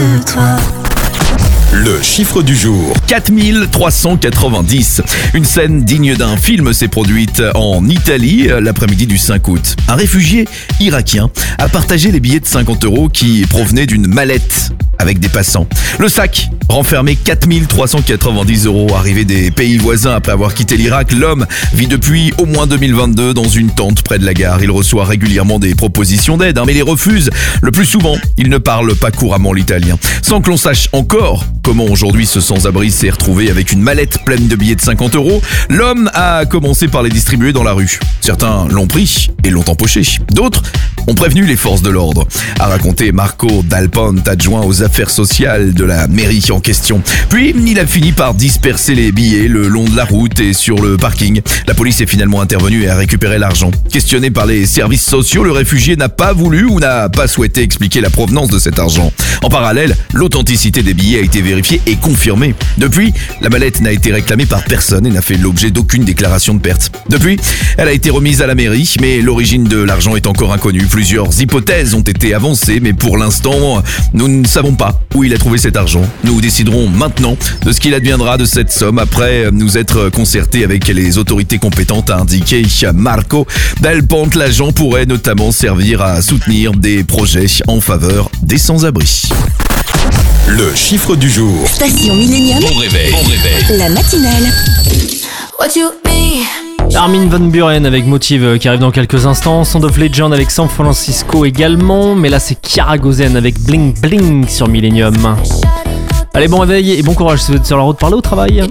de toi. Le chiffre du jour, 4390. Une scène digne d'un film s'est produite en Italie l'après-midi du 5 août. Un réfugié irakien a partagé les billets de 50 € qui provenaient d'une mallette avec des passants. Le sac renfermait 4390 € arrivés des pays voisins après avoir quitté l'Irak. L'homme vit depuis au moins 2022 dans une tente près de la gare. Il reçoit régulièrement des propositions d'aide, mais les refuse. Le plus souvent, il ne parle pas couramment l'italien. Sans que l'on sache encore comment aujourd'hui ce sans-abri s'est retrouvé avec une mallette pleine de billets de 50 €, l'homme a commencé par les distribuer dans la rue. Certains l'ont pris et l'ont empoché. D'autres ont prévenu les forces de l'ordre, a raconté Marco Dal Ponte, adjoint aux affaires sociales de la mairie en question. Puis, il a fini par disperser les billets le long de la route et sur le parking. La police est finalement intervenue et a récupéré l'argent. Questionné par les services sociaux, le réfugié n'a pas voulu ou n'a pas souhaité expliquer la provenance de cet argent. En parallèle, l'authenticité des billets a été vérifiée et confirmée. Depuis, la mallette n'a été réclamée par personne et n'a fait l'objet d'aucune déclaration de perte. Depuis, elle a été remise à la mairie, mais l'origine de l'argent est encore inconnue. Plusieurs hypothèses ont été avancées, mais pour l'instant, nous ne savons pas où il a trouvé cet argent. Nous déciderons maintenant de ce qu'il adviendra de cette somme après nous être concertés avec les autorités compétentes, a indiqué Marco Dal Ponte. L'agent pourrait notamment servir à soutenir des projets en faveur des sans-abri. Le chiffre du jour. Station Millennium. Bon réveil. La matinale. What you mean? Armin van Buuren avec Motive qui arrive dans quelques instants. Sound of Legend avec San Francisco également. Mais là, c'est Kiara Gozen avec Bling Bling sur Millennium. Allez, bon réveil et bon courage si vous êtes sur la route pour aller au travail.